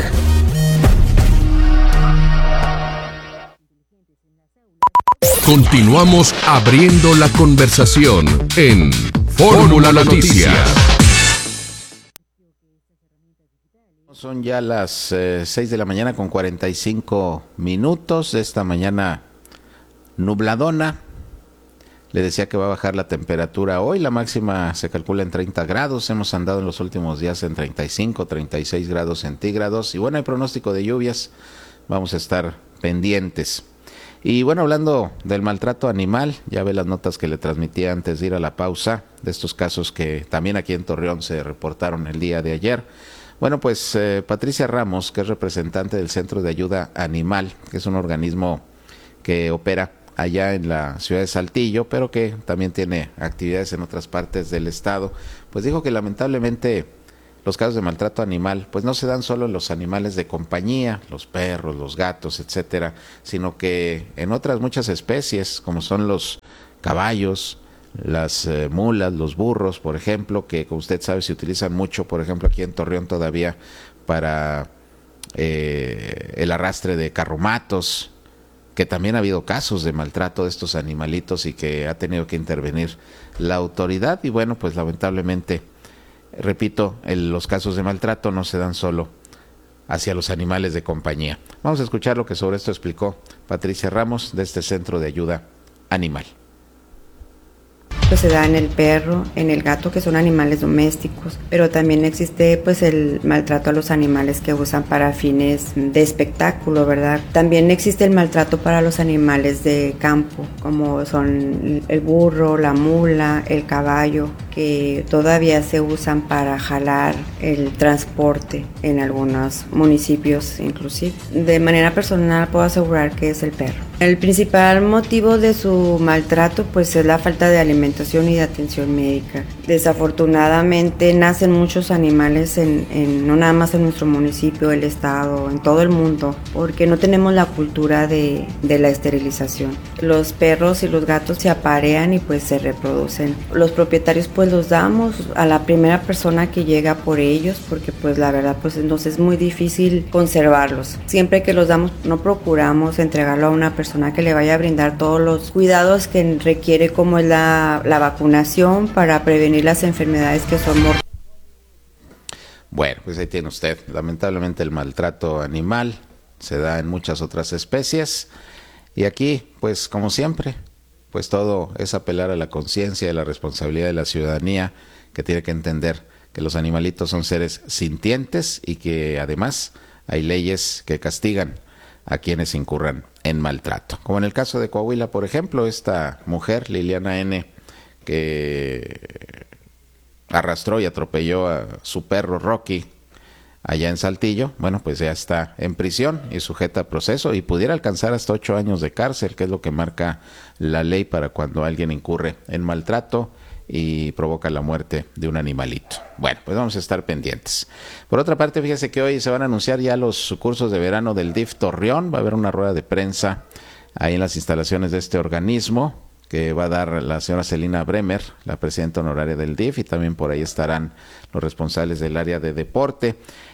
Speaker 4: Continuamos abriendo la conversación en Fórmula Noticias.
Speaker 1: Son ya las eh, seis de la mañana con cuarenta y cinco minutos de esta mañana nubladona. Le decía que va a bajar la temperatura hoy, la máxima se calcula en treinta grados, hemos andado en los últimos días en treinta y cinco, treinta y seis grados centígrados, y bueno, hay pronóstico de lluvias, vamos a estar pendientes. Y bueno, hablando del maltrato animal, ya ve las notas que le transmití antes de ir a la pausa, de estos casos que también aquí en Torreón se reportaron el día de ayer. Bueno, pues eh, Patricia Ramos, que es representante del Centro de Ayuda Animal, que es un organismo que opera allá en la ciudad de Saltillo, pero que también tiene actividades en otras partes del estado, pues dijo que lamentablemente los casos de maltrato animal pues no se dan solo en los animales de compañía, los perros, los gatos, etcétera, sino que en otras muchas especies, como son los caballos, las eh, mulas, los burros, por ejemplo, que como usted sabe se utilizan mucho, por ejemplo aquí en Torreón todavía para eh, el arrastre de carromatos, que también ha habido casos de maltrato de estos animalitos y que ha tenido que intervenir la autoridad. Y bueno, pues lamentablemente, repito, el, los casos de maltrato no se dan solo hacia los animales de compañía. Vamos a escuchar lo que sobre esto explicó Patricia Ramos de este Centro de Ayuda Animal.
Speaker 8: Pues se da en el perro, en el gato, que son animales domésticos, pero también existe pues el maltrato a los animales que usan para fines de espectáculo, ¿verdad? También existe el maltrato para los animales de campo, como son el burro, la mula, el caballo, que todavía se usan para jalar el transporte en algunos municipios inclusive. De manera personal puedo asegurar que es el perro. El principal motivo de su maltrato pues es la falta de alimentación y de atención médica. Desafortunadamente nacen muchos animales en, en, no nada más en nuestro municipio, el estado, en todo el mundo, porque no tenemos la cultura de, de la esterilización. Los perros y los gatos se aparean y pues se reproducen. Los propietarios pues los damos a la primera persona que llega por ellos, porque pues la verdad pues nos es muy difícil conservarlos. Siempre que los damos no procuramos entregarlo a una persona que le vaya a brindar todos los cuidados que requiere, como es la, la vacunación para prevenir las enfermedades que son mortales.
Speaker 1: Bueno, pues ahí tiene usted. Lamentablemente el maltrato animal se da en muchas otras especies y aquí, pues como siempre, pues todo es apelar a la conciencia y a la responsabilidad de la ciudadanía, que tiene que entender que los animalitos son seres sintientes y que además hay leyes que castigan a quienes incurran en maltrato. Como en el caso de Coahuila, por ejemplo, esta mujer, Liliana N., que arrastró y atropelló a su perro Rocky allá en Saltillo, bueno, pues ya está en prisión y sujeta a proceso y pudiera alcanzar hasta ocho años de cárcel, que es lo que marca la ley para cuando alguien incurre en maltrato y provoca la muerte de un animalito. Bueno, pues vamos a estar pendientes. Por otra parte, fíjese que hoy se van a anunciar ya los cursos de verano del D I F Torreón. Va a haber una rueda de prensa ahí en las instalaciones de este organismo que va a dar la señora Celina Bremer, la presidenta honoraria del D I F, y también por ahí estarán los responsables del área de deporte.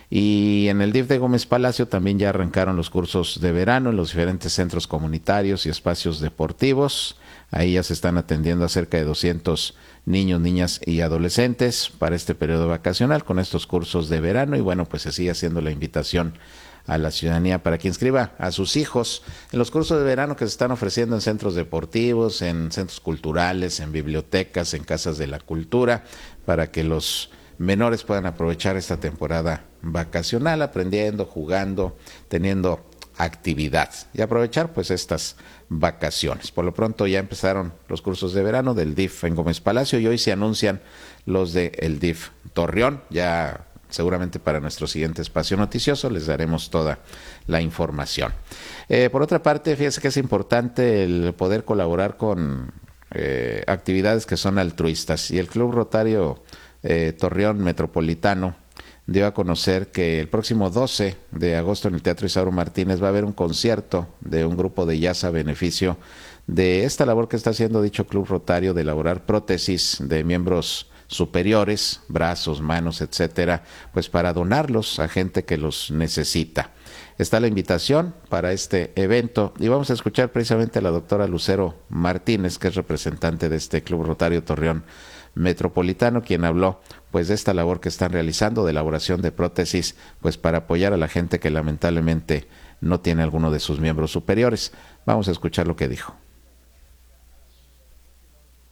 Speaker 1: Y en el D I F de Gómez Palacio también ya arrancaron los cursos de verano en los diferentes centros comunitarios y espacios deportivos. Ahí ya se están atendiendo a cerca de doscientos niños, niñas y adolescentes para este periodo vacacional con estos cursos de verano. Y bueno, pues se sigue haciendo la invitación a la ciudadanía para que inscriba a sus hijos en los cursos de verano que se están ofreciendo en centros deportivos, en centros culturales, en bibliotecas, en casas de la cultura, para que los menores puedan aprovechar esta temporada vacacional aprendiendo, jugando, teniendo actividad y aprovechar pues estas vacaciones. Por lo pronto ya empezaron los cursos de verano del D I F en Gómez Palacio y hoy se anuncian los del D I F Torreón. Ya seguramente para nuestro siguiente espacio noticioso les daremos toda la información. Eh, por otra parte, fíjese que es importante el poder colaborar con eh, actividades que son altruistas, y el Club Rotario eh, Torreón Metropolitano dio a conocer que el próximo doce de agosto en el Teatro Isauro Martínez va a haber un concierto de un grupo de jazz a beneficio de esta labor que está haciendo dicho Club Rotario de elaborar prótesis de miembros superiores, brazos, manos, etcétera, pues para donarlos a gente que los necesita. Está la invitación para este evento y vamos a escuchar precisamente a la doctora Lucero Martínez, que es representante de este Club Rotario Torreón Metropolitano, quien habló pues de esta labor que están realizando de elaboración de prótesis, pues para apoyar a la gente que lamentablemente no tiene alguno de sus miembros superiores. Vamos a escuchar lo que dijo.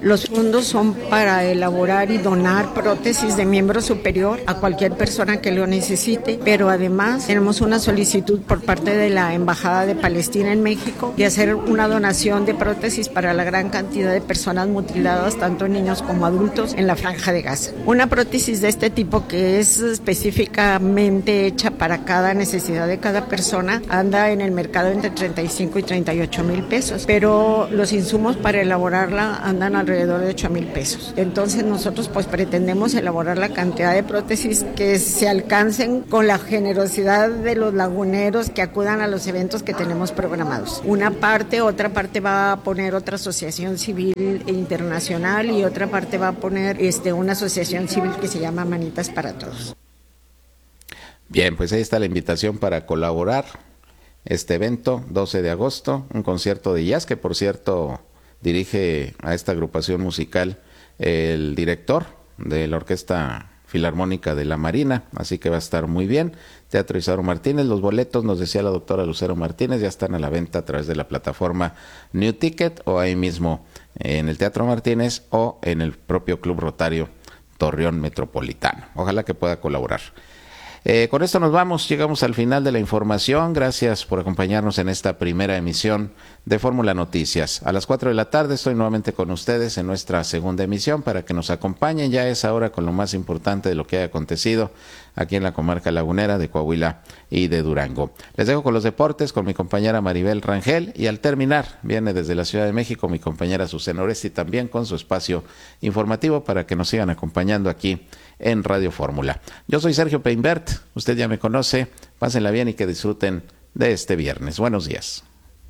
Speaker 9: Los fondos son para elaborar y donar prótesis de miembro superior a cualquier persona que lo necesite, pero además tenemos una solicitud por parte de la Embajada de Palestina en México de hacer una donación de prótesis para la gran cantidad de personas mutiladas, tanto niños como adultos, en la Franja de Gaza. Una prótesis de este tipo, que es específicamente hecha para cada necesidad de cada persona, anda en el mercado entre treinta y cinco y treinta y ocho mil pesos, pero los insumos para elaborarla andan alrededor de ocho mil pesos. Entonces nosotros pues pretendemos elaborar la cantidad de prótesis que se alcancen con la generosidad de los laguneros que acudan a los eventos que tenemos programados. Una parte, otra parte va a poner otra asociación civil internacional y otra parte va a poner este, una asociación civil que se llama Manitas para Todos.
Speaker 1: Bien, pues ahí está la invitación para colaborar. Este evento, doce de agosto, un concierto de jazz que, por cierto, dirige a esta agrupación musical el director de la Orquesta Filarmónica de la Marina, así que va a estar muy bien. Teatro Isidoro Martínez, los boletos, nos decía la doctora Lucero Martínez, ya están a la venta a través de la plataforma New Ticket o ahí mismo en el Teatro Martínez o en el propio Club Rotario Torreón Metropolitano. Ojalá que pueda colaborar. Eh, con esto nos vamos, llegamos al final de la información. Gracias por acompañarnos en esta primera emisión de Fórmula Noticias. A las cuatro de la tarde estoy nuevamente con ustedes en nuestra segunda emisión para que nos acompañen ya a esa hora con lo más importante de lo que haya acontecido aquí en la comarca lagunera de Coahuila y de Durango. Les dejo con los deportes con mi compañera Maribel Rangel y al terminar viene desde la Ciudad de México mi compañera Susana Oresti también con su espacio informativo para que nos sigan acompañando aquí en Radio Fórmula. Yo soy Sergio Peinbert, usted ya me conoce, pásenla bien y que disfruten de este viernes. Buenos días.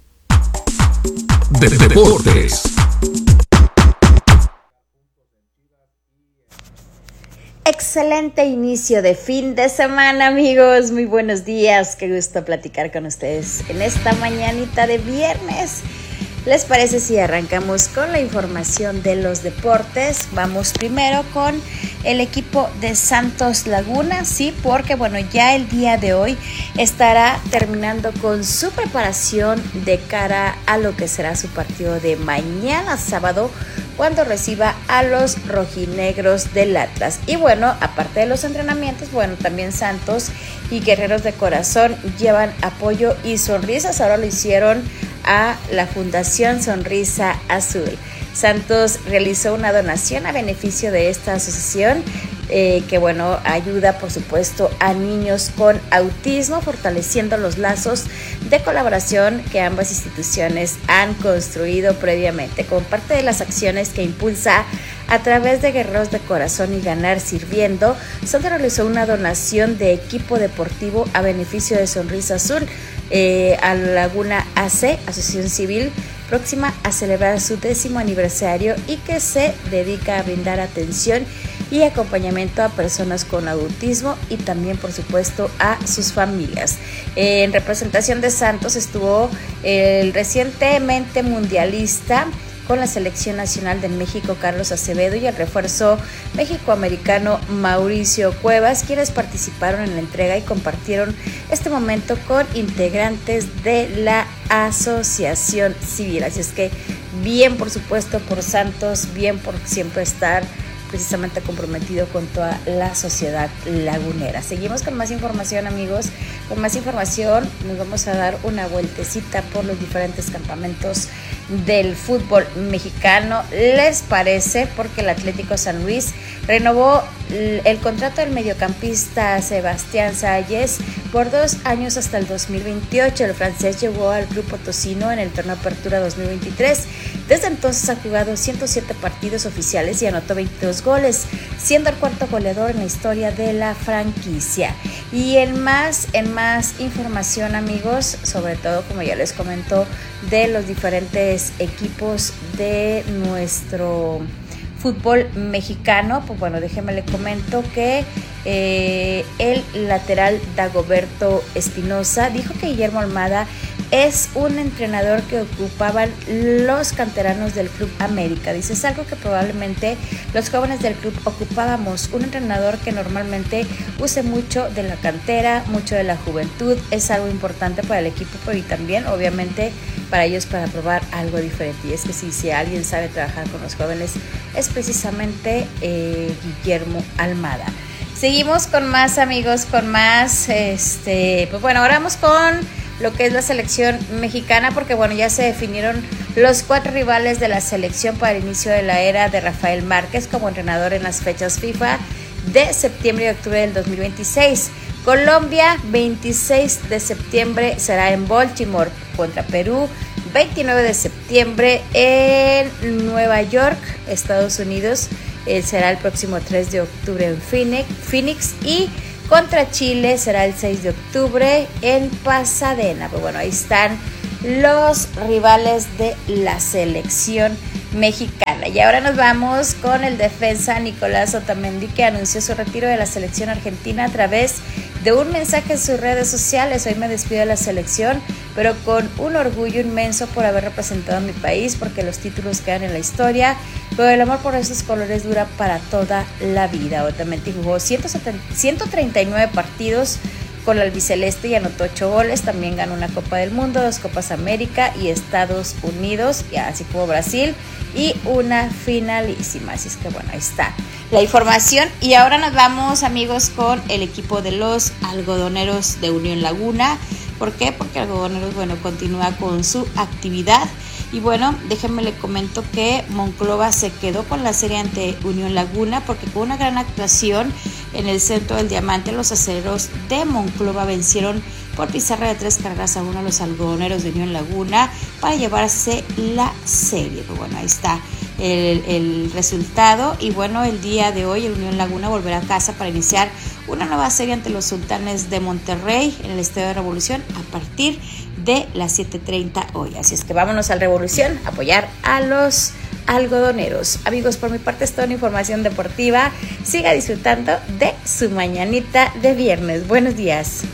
Speaker 4: De deportes.
Speaker 10: Excelente inicio de fin de semana, amigos. Muy buenos días. Qué gusto platicar con ustedes en esta mañanita de viernes. ¿Les parece si arrancamos con la información de los deportes? Vamos primero con el equipo de Santos Laguna, sí, porque bueno, ya el día de hoy estará terminando con su preparación de cara a lo que será su partido de mañana sábado, cuando reciba a los rojinegros del Atlas. Y bueno, aparte de los entrenamientos, bueno, también Santos y Guerreros de Corazón llevan apoyo y sonrisas. Ahora lo hicieron a la Fundación Sonrisa Azul. Santos realizó una donación a beneficio de esta asociación eh, que bueno, ayuda por supuesto a niños con autismo, fortaleciendo los lazos de colaboración que ambas instituciones han construido previamente. Como parte de las acciones que impulsa a través de Guerreros de Corazón y Ganar Sirviendo, Santos realizó una donación de equipo deportivo a beneficio de Sonrisa Azul eh, a Laguna A C, Asociación Civil, próxima a celebrar su décimo aniversario y que se dedica a brindar atención y acompañamiento a personas con autismo y también por supuesto a sus familias. En representación de Santos estuvo el recientemente mundialista con la Selección Nacional de México Carlos Acevedo y el refuerzo mexicoamericano Mauricio Cuevas, quienes participaron en la entrega y compartieron este momento con integrantes de la Asociación Civil. Así es que bien por supuesto por Santos, bien por siempre estar precisamente comprometido con toda la sociedad lagunera. Seguimos con más información, amigos. Con más información nos vamos a dar una vueltecita por los diferentes campamentos del fútbol mexicano. ¿Les parece? Porque el Atlético San Luis renovó el contrato del mediocampista Sebastián Salles por dos años hasta el dos mil veintiocho. El francés llegó al Club Potosino en el torneo Apertura dos mil veintitrés. Desde entonces ha jugado ciento siete partidos oficiales y anotó veintidós goles, siendo el cuarto goleador en la historia de la franquicia. Y en más, en más información, amigos, sobre todo, como ya les comentó, de los diferentes equipos de nuestro fútbol mexicano, pues bueno, déjeme le comento que eh, el lateral Dagoberto Espinosa dijo que Guillermo Almada es un entrenador que ocupaban los canteranos del Club América. Dice, es algo que probablemente los jóvenes del club ocupábamos, un entrenador que normalmente use mucho de la cantera, mucho de la juventud, es algo importante para el equipo, pero y también obviamente para ellos para probar algo diferente. Y es que si, si alguien sabe trabajar con los jóvenes es precisamente eh, Guillermo Almada. Seguimos con más, amigos, con más, este, pues bueno, ahora vamos con lo que es la selección mexicana, porque bueno, ya se definieron los cuatro rivales de la selección para el inicio de la era de Rafael Márquez como entrenador en las fechas FIFA de septiembre y octubre del dos mil veintiséis. Colombia, veintiséis de septiembre será en Baltimore contra Perú, veintinueve de septiembre en Nueva York, Estados Unidos, eh, será el próximo tres de octubre en Phoenix, Phoenix y contra Chile será el seis de octubre en Pasadena. Pues bueno, ahí están los rivales de la selección mexicana. Y ahora nos vamos con el defensa Nicolás Otamendi, que anunció su retiro de la selección argentina a través de un mensaje en sus redes sociales. Hoy me despido de la selección, pero con un orgullo inmenso por haber representado a mi país, porque los títulos quedan en la historia, pero el amor por esos colores dura para toda la vida. Otamendi jugó ciento treinta y nueve partidos con la albiceleste y anotó ocho goles. También ganó una Copa del Mundo, dos Copas América y Estados Unidos, y así como Brasil, y una finalísima. Así es que bueno, ahí está la información. Y ahora nos vamos, amigos, con el equipo de los algodoneros de Unión Laguna. ¿Por qué? Porque Algodoneros, bueno, continúa con su actividad. Y bueno, déjenme le comento que Monclova se quedó con la serie ante Unión Laguna, porque con una gran actuación en el centro del Diamante, los acereros de Monclova vencieron por pizarra de tres carreras a uno a los algodoneros de Unión Laguna para llevarse la serie. Pero bueno, ahí está el, el resultado. Y bueno, el día de hoy el Unión Laguna volverá a casa para iniciar una nueva serie ante los Sultanes de Monterrey en el Estadio de Revolución a partir de las siete treinta hoy. Así es que vámonos al Revolución a apoyar a los algodoneros. Amigos, por mi parte es toda una información deportiva. Siga disfrutando de su mañanita de viernes. Buenos días.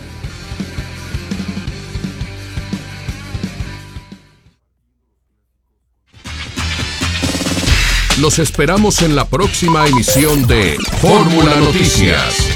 Speaker 4: Los esperamos en la próxima emisión de Fórmula Noticias.